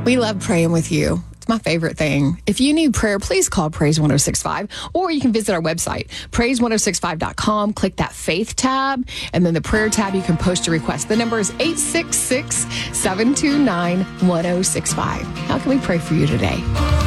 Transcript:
We love praying with you. It's my favorite thing. If you need prayer, please call Praise 1065, or you can visit our website, praise1065.com. Click that faith tab, and then the prayer tab, you can post a request. The number is 866-729-1065. How can we pray for you today?